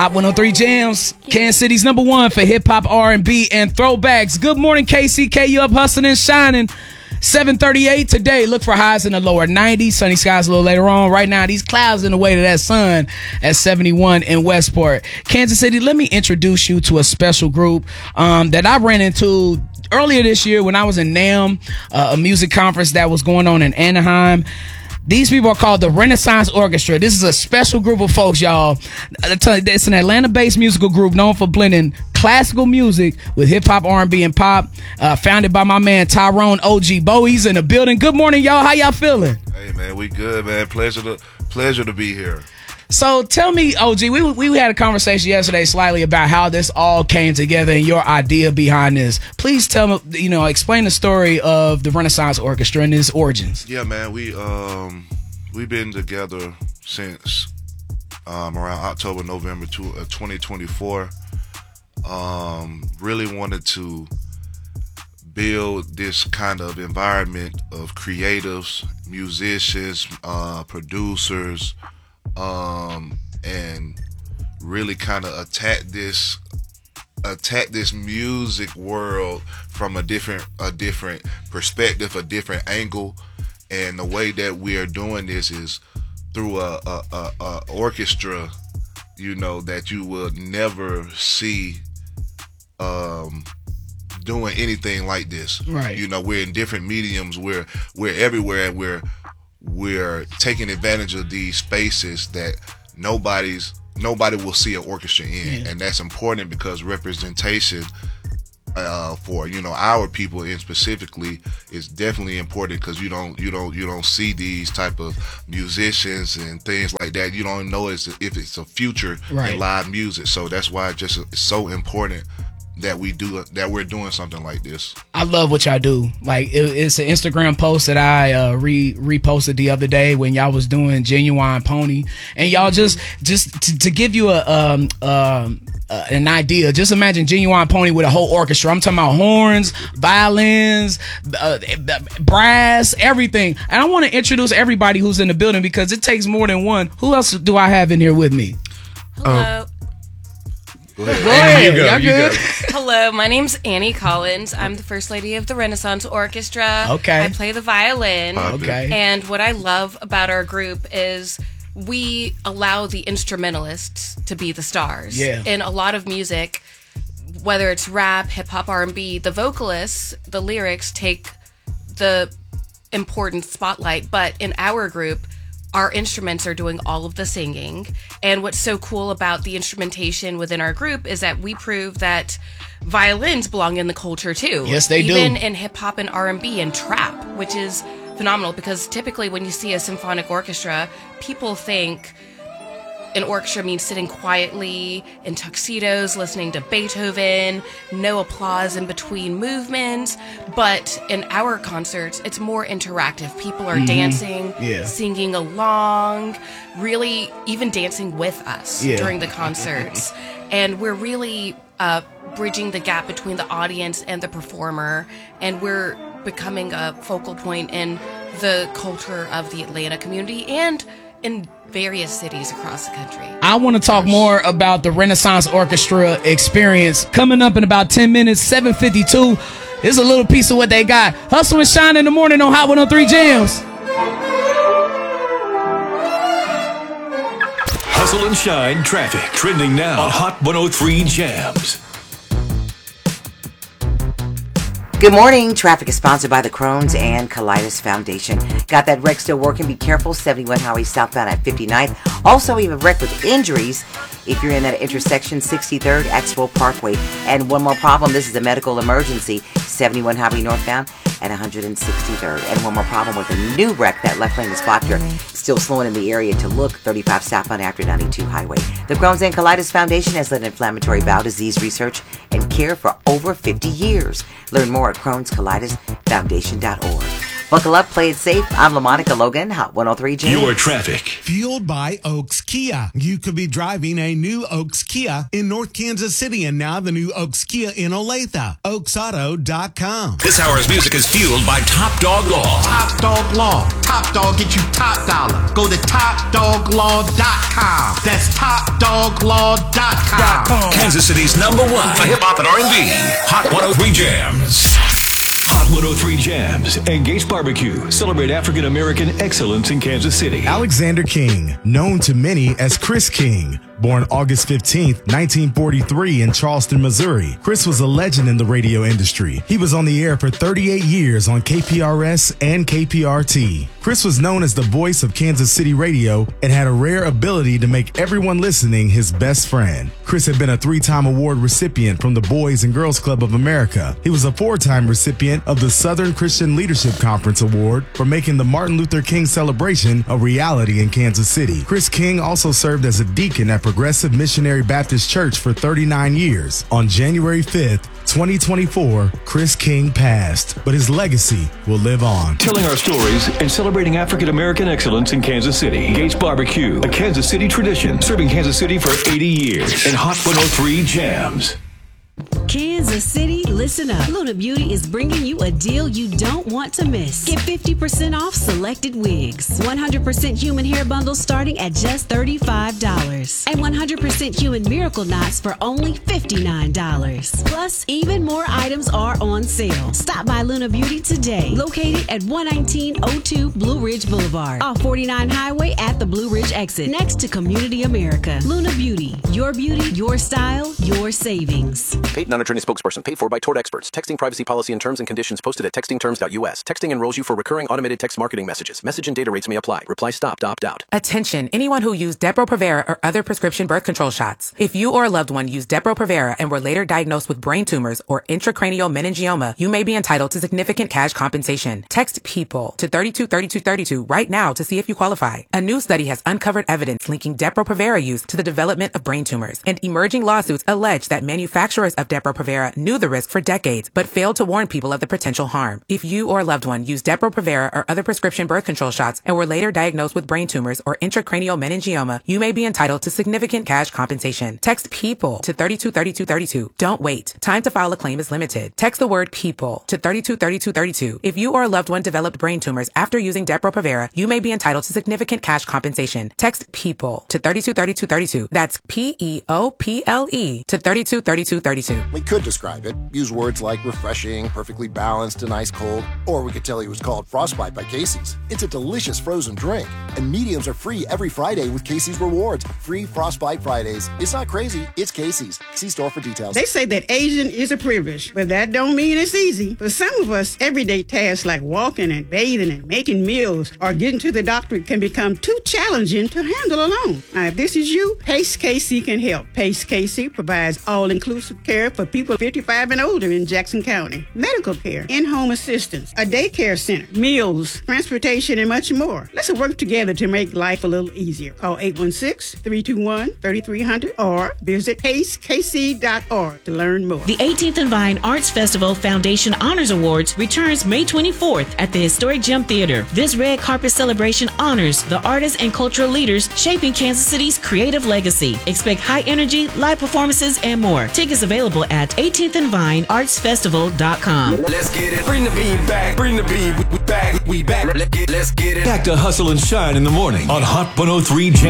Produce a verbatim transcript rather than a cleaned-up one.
Hot one oh three Jams, Kansas City's number one for hip-hop, R and B, and throwbacks. Good morning, K C K. You up hustling and shining. seven thirty-eight today. Look for highs in the lower nineties. Sunny skies a little later on. Right now, these clouds in the way to that sun at seventy-one in Westport. Kansas City, let me introduce you to a special group um, that I ran into earlier this year when I was in NAMM, uh, a music conference that was going on in Anaheim. These people are called the Renaissance Orchestra. This is a special group of folks, y'all. It's an Atlanta-based musical group known for blending classical music with hip-hop, R and B, and pop. Uh, founded by my man Tyrone O G Bowie's in the building. Good morning, y'all. How y'all feeling? Hey, man, we good, man. Pleasure to pleasure to be here. So tell me, O G, we we had a conversation yesterday slightly about how this all came together and your idea behind this. Please tell me, you know, explain the story of the Renaissance Orchestra and its origins. Yeah, man, we um we've been together since um around October, November twenty twenty-four. Um, really wanted to build this kind of environment of creatives, musicians, uh, producers. Um, and really kind of attack this, attack this music world from a different, a different perspective, a different angle. And the way that we are doing this is through a, a, a, a orchestra, you know, that you will never see, um, doing anything like this. Right. You know, we're in different mediums. We're, we're everywhere, and we're, we're taking advantage of these spaces that nobody's nobody will see an orchestra in. Yeah. And that's important because representation uh for, you know, our people in specifically is definitely important, because you don't you don't you don't see these type of musicians and things like that. You don't know if it's a future right. in live music. So that's why it's just it's so important that we do that we're doing something like this. I love what y'all do. Like it, it's an Instagram post that I uh, re reposted the other day when y'all was doing Genuine Pony, and y'all just just to, to give you a um um uh, an idea. Just imagine Genuine Pony with a whole orchestra. I'm talking about horns, violins, uh, brass, everything. And I want to introduce everybody who's in the building because it takes more than one. Who else do I have in here with me? Hello. Um, Go ahead. Go ahead. You go, Y'all you good? Go. Hello, my name's Annie Collins. I'm the First Lady of the Renaissance Orchestra. Okay. I play the violin. Okay. And what I love about our group is we allow the instrumentalists to be the stars. Yeah. In a lot of music, whether it's rap, hip-hop, R and B, the vocalists, the lyrics take the important spotlight. But in our group, our instruments are doing all of the singing. And what's so cool about the instrumentation within our group is that we prove that violins belong in the culture too. Yes, they do. Even in hip hop and R and B and trap, which is phenomenal, because typically when you see a symphonic orchestra, people think an orchestra means sitting quietly in tuxedos, listening to Beethoven, no applause in between movements. But in our concerts, it's more interactive. People are mm-hmm. dancing, yeah. singing along, really even dancing with us yeah. during the concerts. And we're really uh, bridging the gap between the audience and the performer. And we're becoming a focal point in the culture of the Atlanta community and in various cities across the country. I want to talk more about the Renaissance Orchestra experience coming up in about ten minutes. Seven fifty-two. Here's a little piece of what they got. Hustle and shine in the morning on Hot one oh three Jams. Hustle and shine traffic trending now on Hot one oh three Jams. Good morning. Traffic is sponsored by the Crohn's and Colitis Foundation. Got that wreck still working? Be careful. seventy-one Highway southbound at fifty-ninth. Also, we have a wreck with injuries if you're in that intersection, sixty-third, Axwell Parkway. And one more problem. This is a medical emergency. seventy-one Highway northbound at one hundred sixty-third. And one more problem with a new wreck. That left lane is blocked here. Still slowing in the area to look. thirty-five southbound after ninety-two Highway. The Crohn's and Colitis Foundation has led inflammatory bowel disease research and care for over fifty years. Learn more at crohns colitis foundation dot org. Buckle up, play it safe. I'm LaMonica Logan, Hot one oh three Jams. Your traffic. Fueled by Oaks Kia. You could be driving a new Oaks Kia in North Kansas City, and now the new Oaks Kia in Olathe. oaks auto dot com. This hour's music is fueled by Top Dog Law. Top Dog Law. Top Dog get you top dollar. Go to top dog law dot com. That's top dog law dot com. Kansas City's number one for hip hop and R and B. Hot one oh three Jams. Hot one oh three Jams and Gates Barbecue celebrate African American excellence in Kansas City. Alexander King, known to many as Chris King, born August fifteenth, nineteen forty-three in Charleston, Missouri. Chris was a legend in the radio industry. He was on the air for thirty-eight years on K P R S and K P R T. Chris was known as the voice of Kansas City radio and had a rare ability to make everyone listening his best friend. Chris had been a three-time award recipient from the Boys and Girls Club of America. He was a four-time recipient of the Southern Christian Leadership Conference Award for making the Martin Luther King celebration a reality in Kansas City. Chris King also served as a deacon at Progressive Missionary Baptist Church for thirty-nine years. On January fifth, twenty twenty-four, Chris King passed, but his legacy will live on. Telling our stories and celebrating African American excellence in Kansas City. Gates Barbecue, a Kansas City tradition, serving Kansas City for eighty years. And Hot one oh three Jams. Kansas City, listen up. Luna Beauty is bringing you a deal you don't want to miss. Get fifty percent off selected wigs. one hundred percent human hair bundles starting at just thirty-five dollars. And one hundred percent human miracle knots for only fifty-nine dollars. Plus, even more items are on sale. Stop by Luna Beauty today. Located at one nineteen oh two Blue Ridge Boulevard. Off forty-nine Highway at the Blue Ridge exit. Next to Community America. Luna Beauty. Your beauty, your style, your savings. Paid non-attorney spokesperson paid for by Tort Experts. Texting privacy policy and terms and conditions posted at texting terms dot U S. Texting enrolls you for recurring automated text marketing messages. Message and data rates may apply. Reply stop to opt out. Attention, anyone who used Depo-Provera or other prescription birth control shots. If you or a loved one used Depo-Provera and were later diagnosed with brain tumors or intracranial meningioma, you may be entitled to significant cash compensation. Text PEOPLE to thirty-two thirty-two thirty-two right now to see if you qualify. A new study has uncovered evidence linking Depo-Provera use to the development of brain tumors, and emerging lawsuits allege that manufacturers of Depo-Provera knew the risk for decades, but failed to warn people of the potential harm. If you or a loved one used Depo-Provera or other prescription birth control shots and were later diagnosed with brain tumors or intracranial meningioma, you may be entitled to significant cash compensation. Text PEOPLE to thirty-two thirty-two thirty-two. Don't wait. Time to file a claim is limited. Text the word PEOPLE to thirty-two thirty-two thirty-two. If you or a loved one developed brain tumors after using Depo-Provera, you may be entitled to significant cash compensation. Text PEOPLE to thirty-two thirty-two thirty-two. That's P E O P L E to thirty-two thirty-two thirty-two. We could describe it. Use words like refreshing, perfectly balanced, and ice cold. Or we could tell you it was called Frostbite by Casey's. It's a delicious frozen drink. And mediums are free every Friday with Casey's Rewards. Free Frostbite Fridays. It's not crazy. It's Casey's. See store for details. They say that Asian is a privilege, but that don't mean it's easy. For some of us, everyday tasks like walking and bathing and making meals or getting to the doctor can become too challenging to handle alone. Now, if this is you, Pace K C can help. Pace K C provides all-inclusive care for people fifty-five and older in Jackson County. Medical care, in-home assistance, a daycare center, meals, transportation, and much more. Let's work together to make life a little easier. Call eight one six, three two one, three three zero zero or visit pace k c dot org to learn more. The eighteenth and Vine Arts Festival Foundation Honors Awards returns May twenty-fourth at the Historic Gem Theater. This red carpet celebration honors the artists and cultural leaders shaping Kansas City's creative legacy. Expect high energy, live performances, and more. Tickets available at eighteenth and Vine arts festival dot com. Let's get it. Bring the beat back. Bring the beat. We back. We back. Let's get, let's get it. Back to Hustle and Shine in the morning on Hot one oh three Jam.